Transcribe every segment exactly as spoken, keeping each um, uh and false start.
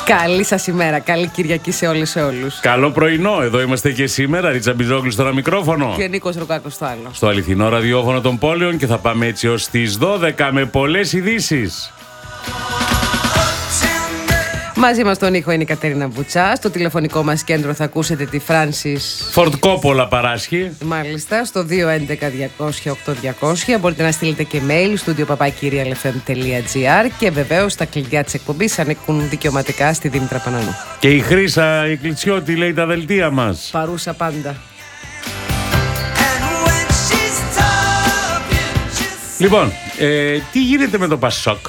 Καλή σας ημέρα, καλή Κυριακή σε όλες και όλους. Καλό πρωινό, εδώ είμαστε και σήμερα. Ρίτσα Μπιζόγλου στο ένα μικρόφωνο. Και Νίκος Ρουκάκος στο άλλο. Στο αληθινό ραδιόφωνο των πόλεων και θα πάμε έτσι ως τις δώδεκα με πολλές ειδήσεις. Μαζί μας στον ήχο είναι η Κατερίνα Βουτσά. Στο τηλεφωνικό μας κέντρο θα ακούσετε τη Φράνσις Φορτκόπολα παράσχει. Μάλιστα, στο δύο έντεκα διακόσια οκτώ διακόσια. Μπορείτε να στείλετε και mail στο studio παπάκι real f m τελεία g r. Και βεβαίως τα κλειδιά της εκπομπής ανήκουν δικαιωματικά στη Δήμητρα Πανανού. Και η Χρύσα η Κλιτσιώτη λέει τα δελτία μας. Παρούσα πάντα. Λοιπόν, ε, τι γίνεται με το Πασόκ?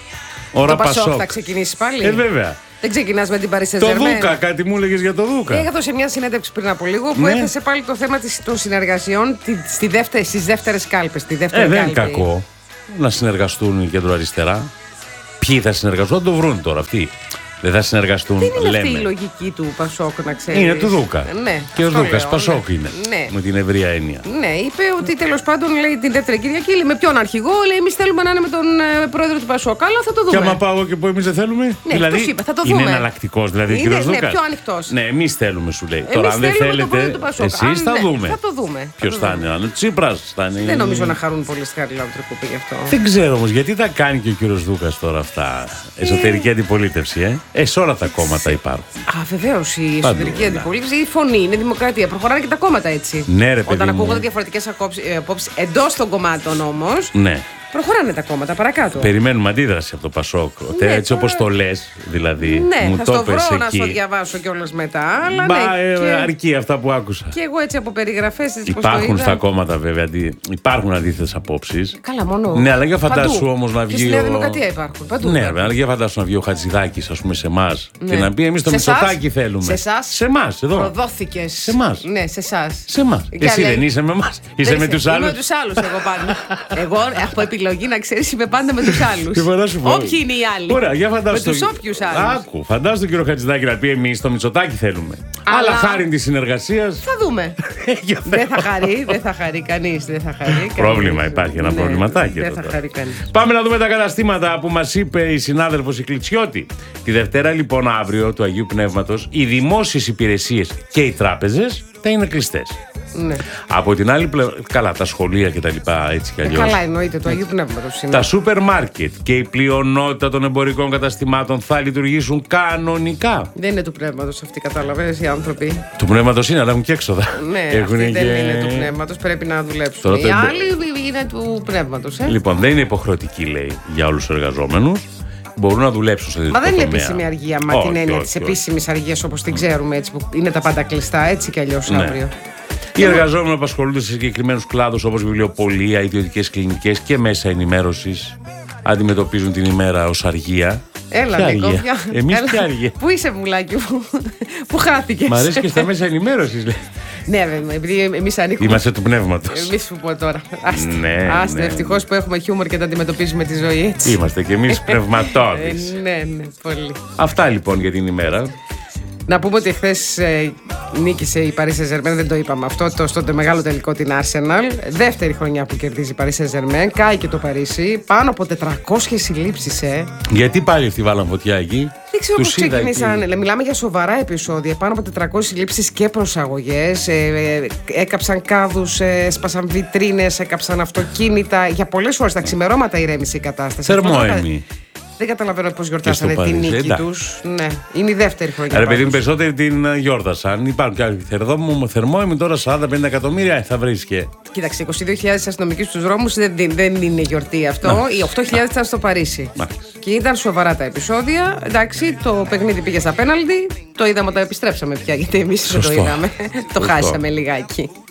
Το Πασόκ θα ξεκινήσει πάλι. Ε, βέβαια. Δεν ξεκινάς με την Paris Saint-Germain. Το Δούκα, κάτι μου έλεγες για το Δούκα. Είχα δώσει μια συνέντευξη πριν από λίγο που ναι. έθεσε πάλι το θέμα των συνεργασιών στη δεύτερη, στις δεύτερες κάλπες. Στη δεύτερη ε, δεν κάλπη. είναι κακό να συνεργαστούν οι κέντρο-αριστερά. Ποιοι θα συνεργαστούν, θα το βρουν τώρα αυτοί. Δεν θα συνεργαστούν, δεν είναι λέμε. αυτή η λογική του Πασόκ, να ξέρεις. Είναι του Δούκα. Ναι, και ο Δούκας λέω, Πασόκ ναι. είναι. Ναι. Με την ευρεία έννοια. Ναι, είπε ότι τέλος πάντων λέει την δεύτερη Κυριακή, λέει με ποιον αρχηγό, λέει εμείς θέλουμε να είναι με τον ε, πρόεδρο του Πασόκ. Αλλά θα το δούμε. Και άμα πάω και πω εμείς δεν θέλουμε. Ναι, δηλαδή είπα, θα το δούμε. Είναι εναλλακτικός δηλαδή ο είναι, κύριος ναι, Δούκας. πιο ανοιχτός. Ναι, εμείς θέλουμε σου λέει. Εμείς τώρα αν δεν θέλετε, εσείς θα ναι, δούμε. Θα το δούμε. Ποιος θα είναι, αν ο Τσίπρας θα είναι. Δεν νομίζω να χαρούν πολύ στη Χαριλάου Τρικούπη γι' αυτό. Δεν ξέρω όμως γιατί τα κάνει και ο κύριος Δούκας τώρα αυτά. Εσωτερική αντιπολίτευση, ε. Ε, σε όλα τα κόμματα υπάρχουν. Α, βεβαίως η εσωτερική αντιπολίτευση, η φωνή, είναι δημοκρατία. Προχωράνε και τα κόμματα έτσι. Ναι, ρε, παιδί Όταν μου. ακούγονται διαφορετικές απόψεις εντός των κομμάτων όμως. Ναι. Προχωράνε τα κόμματα παρακάτω. Περιμένουμε αντίδραση από το Πασόκ. Ναι, έτσι τώρα... όπως το λες, δηλαδή. Ναι, μου θα το στο βρω πες να εκεί. στο διαβάσω κιόλας μετά. Αλλά Μπα, ναι, ε, και... αρκεί αυτά που άκουσα. Και εγώ έτσι από περιγραφές της πως το Υπάρχουν είδα. στα κόμματα βέβαια, αντί... υπάρχουν αντίθετες απόψεις. Καλά, μόνο. Ναι, αλλά για φαντάσου παντού. όμως να βγει. Και στη Νέα ο... Δημοκρατία υπάρχουν. Παντού. Ναι, υπάρχουν. αλλά για φαντάσου να βγει ο Χατζηδάκης, ας πούμε, σε εμάς Ναι. και να πει εμείς το Σε Μητσοτάκη εσάς? θέλουμε. Σε εσάς? Σε εμάς, εδώ. Προδόθηκες. Σε εμάς. Ναι, σε εσάς. Σε εμάς. Και Εσύ λέει- δεν είσαι με εμάς. Είσαι Δεν με τους Είμαι άλλους. με τους άλλους εγώ πάντα. Εγώ από επιλογή να ξέρεις είμαι πάντα με τους άλλους. Λοιπόν, να σου πω. Όποιοι είναι οι άλλοι. Ωραία, για φαντάσου. Με τους το- όποιους άλλους. Άκου, φαντάσου τον κύριο Χατζηδάκη να πει εμείς το Μητσοτάκη θέλουμε. Αλλά- Αλλά χάρη τη συνεργασία. Θα δούμε. Δεν θα χαρεί, δεν θα χαρεί κανείς. Δεν θα χαρεί κανείς. Πρόβλημα υπάρχει, ένα Ναι, προβληματάκι Δεν εδώ θα τώρα. χαρεί κανείς. Πάμε να δούμε τα καταστήματα που μας είπε η συνάδελφος η Κλιτσιώτη. Τη Δευτέρα λοιπόν αύριο του Αγίου Πνεύματος οι δημόσιες υπηρεσίες και οι τράπεζες θα είναι κλειστές. Ναι. Από την άλλη πλευρά, καλά τα σχολεία και τα λοιπά έτσι κι Ε, αλλιώς. καλά εννοείται, του Αγίου Πνεύματος είναι. Τα σούπερ μάρκετ και η πλειονότητα των εμπορικών καταστημάτων θα λειτουργήσουν κανονικά. Δεν είναι του πνεύματος αυτοί, κατάλαβες οι άνθρωποι. Του πνεύματος είναι, αλλά έχουν και έξοδα. Ναι, Έχουν αυτοί δεν και- είναι του πνεύματος, πρέπει να δουλέψουν. Τώρα Οι το εμπο- άλλοι είναι του πνεύματος. Ε. Λοιπόν, δεν είναι υποχρεωτική, λέει, για όλους τους εργαζόμενους. Μπορούν να δουλέψουν σε Μα ιδιωτικό δεν είναι τομέα. επίσημη αργία, μα Όχι, την έννοια όχι, της όχι. επίσημης αργίας όπως την ξέρουμε, έτσι, που είναι τα πάντα κλειστά, έτσι κι αλλιώς Ναι. αύριο. Οι εργαζόμενοι απασχολούνται σε συγκεκριμένους κλάδους όπως βιβλιοπωλεία, ιδιωτικές κλινικές και μέσα ενημέρωσης αντιμετωπίζουν την ημέρα ως αργία. Έλα, Ποια Νίκο, αργία? πια. Εμείς Έλα. ποια αργία? Πού είσαι, βουλάκι μου, που χάθηκες. Μ' αρέσει και στα μέσα ενημέρωσης, λέει. Ναι, βέβαια, επειδή εμείς ανήκουμε. Είμαστε του πνεύματος. Εμείς σου πω τώρα. Άστε, Ναι, άστε ναι. ευτυχώς που έχουμε χιούμορ και τα αντιμετωπίζουμε τη ζωή έτσι. Είμαστε κι εμείς πνευματώδεις. Ε, ναι, ναι, πολύ. Αυτά λοιπόν για την ημέρα. Να πούμε ότι χθες ε, νίκησε η Paris Saint-Germain, δεν το είπαμε αυτό, το στο μεγάλο τελικό την Arsenal. Δεύτερη χρονιά που κερδίζει η Paris Saint-Germain, κάει και το Παρίσι. Πάνω από τετρακόσιες συλλήψεις, ε. Γιατί πάλι αυτοί βάλαν φωτιά εκεί? Δεν ξέρω πώς Τους είδα ξεκίνησαν. εκεί. Λέ, Μιλάμε για σοβαρά επεισόδια. Πάνω από τετρακόσιες συλλήψεις και προσαγωγές. Ε, ε, έκαψαν κάδους, ε, σπάσαν βιτρίνες, έκαψαν αυτοκίνητα. Για πολλές ώρες τα ξημερώματα ηρέμησε η κατάσταση. Θερμόαιμοι. Δεν καταλαβαίνω πώς γιορτάσανε στο τη Παρίσι, νίκη εντάξει. τους. Ναι, είναι η δεύτερη χρονιά. Ρε παιδί μου, πάντως. περισσότεροι την ε, γιόρτασαν. Υπάρχουν και άλλοι θερμόαιμοι τώρα σαράντα πενήντα εκατομμύρια, ε, θα βρίσκε. Κοίταξε, είκοσι δύο χιλιάδες αστυνομικοί στους δρόμους δεν, δεν είναι γιορτή αυτό. Οι οκτώ χιλιάδες ήταν στο Παρίσι. Μάλιστα. Και ήταν σοβαρά τα επεισόδια. Εντάξει, το παιχνίδι πήγε στα πέναλτι. Το είδαμε όταν επιστρέψαμε πια, γιατί εμείς δεν το Σωστό. είδαμε. Το Σωστό. χάσαμε λιγάκι.